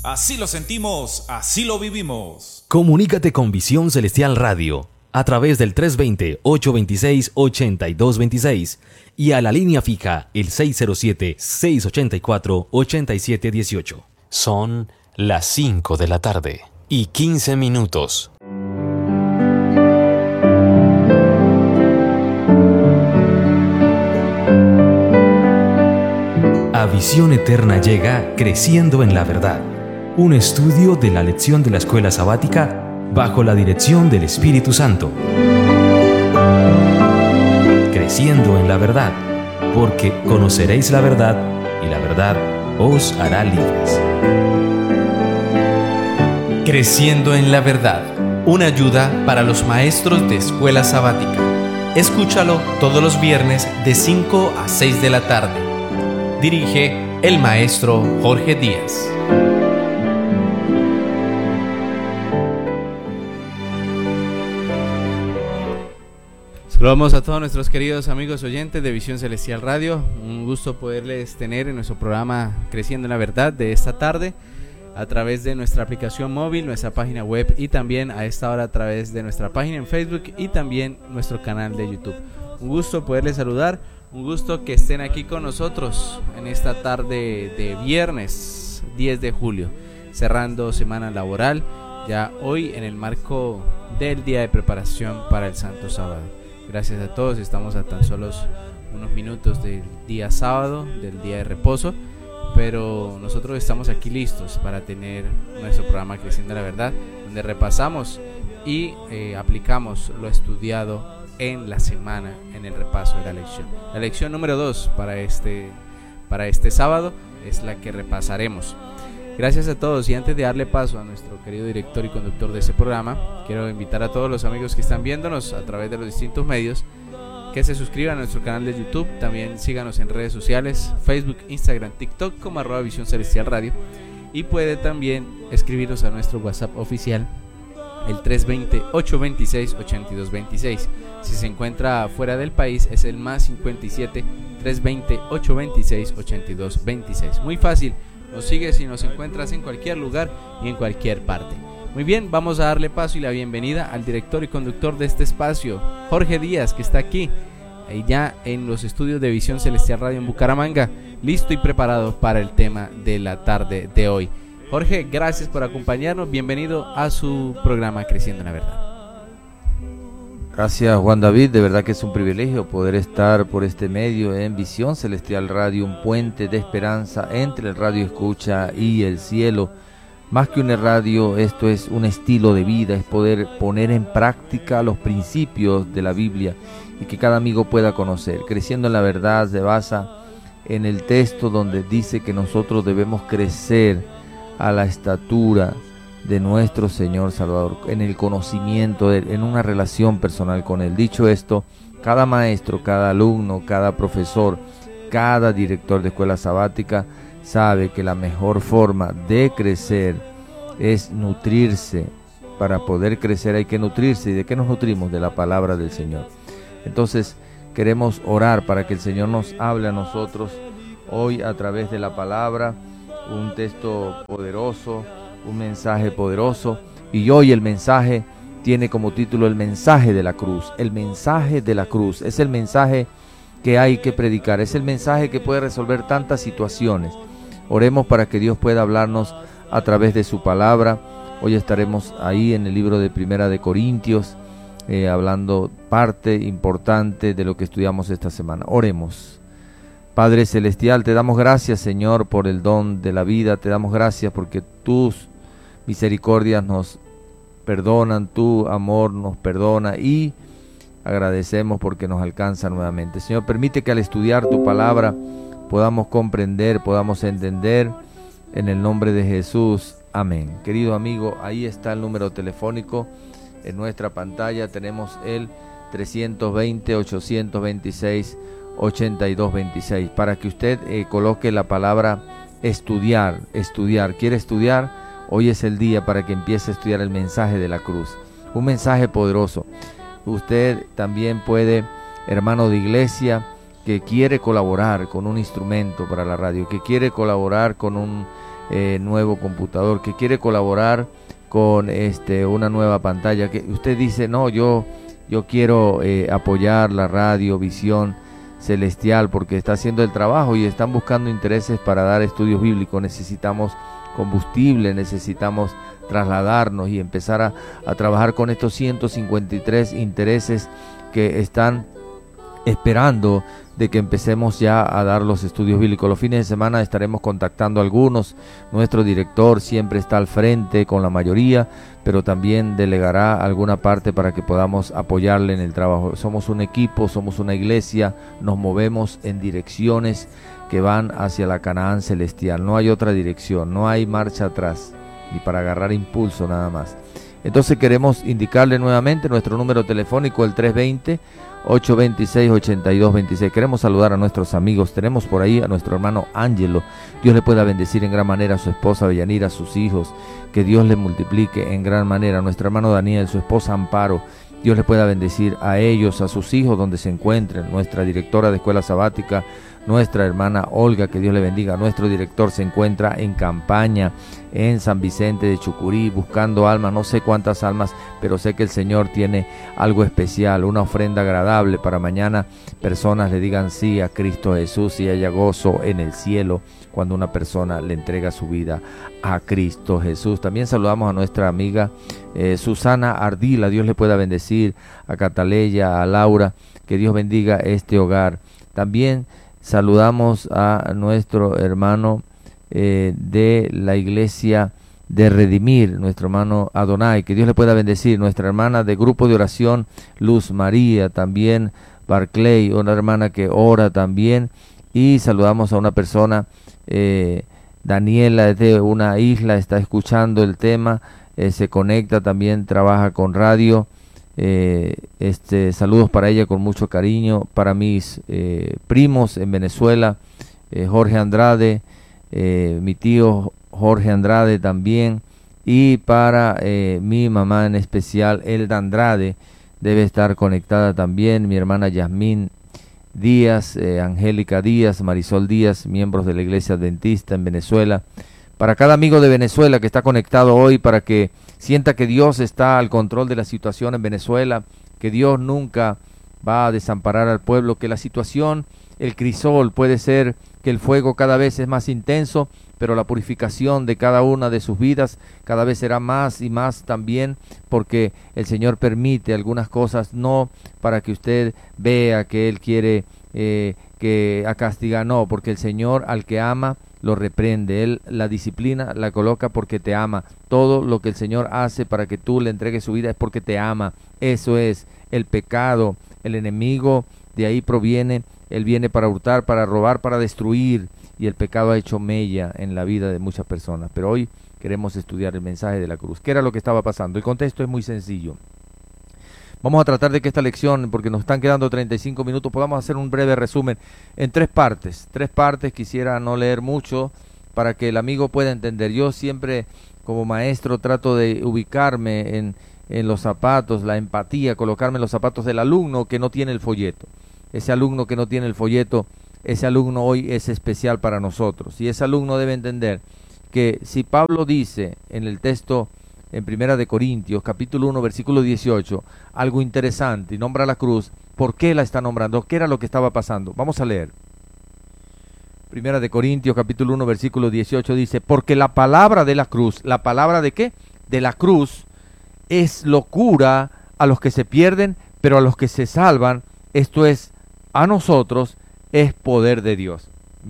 Así lo sentimos, así lo vivimos. Comunícate con Visión Celestial Radio a través del 320-826-8226 y a la línea fija el 607-684-8718. Son las 5 de la tarde y 15 minutos. A Visión Eterna llega Creciendo en la Verdad, un estudio de la lección de la escuela sabática bajo la dirección del Espíritu Santo. Creciendo en la verdad, porque conoceréis la verdad y la verdad os hará libres. Creciendo en la verdad, una ayuda para los maestros de escuela sabática. Escúchalo todos los viernes de 5 a 6 de la tarde. Dirige el maestro Jorge Díaz. Saludamos a todos nuestros queridos amigos oyentes de Visión Celestial Radio. Un gusto poderles tener en nuestro programa Creciendo en la Verdad de esta tarde a través de nuestra aplicación móvil, nuestra página web y también a esta hora a través de nuestra página en Facebook y también nuestro canal de YouTube. Un gusto poderles saludar, un gusto que estén aquí con nosotros en esta tarde de viernes 10 de julio, cerrando semana laboral, ya hoy en el marco del día de preparación para el Santo Sábado. Gracias a todos, estamos a tan solos unos minutos del día sábado, del día de reposo, pero nosotros estamos aquí listos para tener nuestro programa Creciendo en la Verdad, donde repasamos y aplicamos lo estudiado en la semana en el repaso de la lección. La lección número 2 para este sábado es la que repasaremos. Gracias a todos, y antes de darle paso a nuestro querido director y conductor de este programa, quiero invitar a todos los amigos que están viéndonos a través de los distintos medios que se suscriban a nuestro canal de YouTube. También síganos en redes sociales, Facebook, Instagram, TikTok como @Visión Celestial Radio, y puede también escribirnos a nuestro WhatsApp oficial el 320-826-8226. Si se encuentra fuera del país es el más 57 320-826-8226. Muy fácil, nos sigues y nos encuentras en cualquier lugar y en cualquier parte. Muy bien, vamos a darle paso y la bienvenida al director y conductor de este espacio, Jorge Díaz, que está aquí ya en los estudios de Visión Celestial Radio en Bucaramanga, listo y preparado para el tema de la tarde de hoy. Jorge, gracias por acompañarnos, bienvenido a su programa Creciendo en la Verdad. Gracias, Juan David, de verdad que es un privilegio poder estar por este medio en Visión Celestial Radio, un puente de esperanza entre el radio escucha y el cielo. Más que una radio, esto es un estilo de vida, es poder poner en práctica los principios de la Biblia y que cada amigo pueda conocer. Creciendo en la Verdad se basa en el texto donde dice que nosotros debemos crecer a la estatura de nuestro Señor Salvador, en el conocimiento de Él, en una relación personal con Él. Dicho esto, cada maestro, cada alumno, cada profesor, cada director de escuela sabática sabe que la mejor forma de crecer es nutrirse. Para poder crecer hay que nutrirse. ¿Y de qué nos nutrimos? De la palabra del Señor. Entonces queremos orar para que el Señor nos hable a nosotros hoy a través de la palabra, un texto poderoso, un mensaje poderoso, y hoy el mensaje tiene como título el mensaje de la cruz. El mensaje de la cruz es el mensaje que hay que predicar, es el mensaje que puede resolver tantas situaciones. Oremos para que Dios pueda hablarnos a través de su palabra. Hoy estaremos ahí en el libro de Primera de Corintios, hablando parte importante de lo que estudiamos esta semana. Oremos. Padre Celestial, te damos gracias, Señor, por el don de la vida. Te damos gracias porque tus misericordias nos perdonan, tu amor nos perdona, y agradecemos porque nos alcanza nuevamente. Señor, permite que al estudiar tu palabra podamos comprender, podamos entender, en el nombre de Jesús. Amén. Querido amigo, ahí está el número telefónico en nuestra pantalla. Tenemos el 320-826-8226 para que usted coloque la palabra estudiar. ¿Quiere estudiar? Hoy es el día para que empiece a estudiar el mensaje de la cruz, un mensaje poderoso. Usted también puede, hermano de iglesia, que quiere colaborar con un instrumento para la radio, que quiere colaborar con un nuevo computador, que quiere colaborar con una nueva pantalla, que usted dice, no, yo quiero apoyar la radio Visión Celestial porque está haciendo el trabajo y están buscando intereses para dar estudios bíblicos. Necesitamos combustible, necesitamos trasladarnos y empezar a trabajar con estos 153 intereses que están esperando de que empecemos ya a dar los estudios bíblicos. Los fines de semana estaremos contactando a algunos. Nuestro director siempre está al frente con la mayoría, pero también delegará alguna parte para que podamos apoyarle en el trabajo. Somos un equipo, somos una iglesia, nos movemos en direcciones que van hacia la Canaán celestial. No hay otra dirección, no hay marcha atrás, ni para agarrar impulso nada más. Entonces queremos indicarle nuevamente nuestro número telefónico, el 320-826-8226. Queremos saludar a nuestros amigos. Tenemos por ahí a nuestro hermano Ángelo. Dios le pueda bendecir en gran manera a su esposa Bellanira, a sus hijos. Que Dios le multiplique en gran manera. A nuestro hermano Daniel, su esposa Amparo. Dios le pueda bendecir a ellos, a sus hijos donde se encuentren. Nuestra directora de escuela sabática, nuestra hermana Olga, que Dios le bendiga. Nuestro director se encuentra en campaña en San Vicente de Chucurí, buscando almas, no sé cuántas almas, pero sé que el Señor tiene algo especial, una ofrenda agradable para mañana personas le digan sí a Cristo Jesús y haya gozo en el cielo cuando una persona le entrega su vida a Cristo Jesús. También saludamos a nuestra amiga Susana Ardila, Dios le pueda bendecir, a Cataleya, a Laura, que Dios bendiga este hogar. También saludamos a nuestro hermano de la iglesia de Redimir, nuestro hermano Adonai, que Dios le pueda bendecir. Nuestra hermana de grupo de oración Luz María, también Barclay, una hermana que ora también. Y saludamos a una persona, Daniela, de una isla, está escuchando el tema, se conecta, también trabaja con radio. Saludos para ella con mucho cariño, para mis primos en Venezuela, Jorge Andrade, mi tío Jorge Andrade también, y para mi mamá en especial, Elda Andrade, debe estar conectada también, mi hermana Yasmín Díaz, Angélica Díaz, Marisol Díaz, miembros de la Iglesia Adventista en Venezuela. Para cada amigo de Venezuela que está conectado hoy, para que sienta que Dios está al control de la situación en Venezuela, que Dios nunca va a desamparar al pueblo, que la situación, el crisol, puede ser que el fuego cada vez es más intenso, pero la purificación de cada una de sus vidas cada vez será más y más también, porque el Señor permite algunas cosas, no para que usted vea que Él quiere que a castigar, no, porque el Señor al que ama lo reprende. Él la disciplina la coloca porque te ama. Todo lo que el Señor hace para que tú le entregues su vida es porque te ama. Eso es el pecado, el enemigo, de ahí proviene. Él viene para hurtar, para robar, para destruir, y el pecado ha hecho mella en la vida de muchas personas. Pero hoy queremos estudiar el mensaje de la cruz. ¿Qué era lo que estaba pasando? El contexto es muy sencillo. Vamos a tratar de que esta lección, porque nos están quedando 35 minutos, podamos hacer un breve resumen en tres partes. Quisiera no leer mucho para que el amigo pueda entender. Yo siempre, como maestro, trato de ubicarme en los zapatos, la empatía, colocarme en los zapatos del alumno que no tiene el folleto. Ese alumno que no tiene el folleto, ese alumno hoy es especial para nosotros. Y ese alumno debe entender que si Pablo dice en el texto en Primera de Corintios, capítulo 1, versículo 18, algo interesante, y nombra la cruz, ¿por qué la está nombrando? ¿Qué era lo que estaba pasando? Vamos a leer. Primera de Corintios, capítulo 1, versículo 18, dice, porque la palabra de la cruz, ¿la palabra de qué? De la cruz, es locura a los que se pierden, pero a los que se salvan, esto es, a nosotros, es poder de Dios.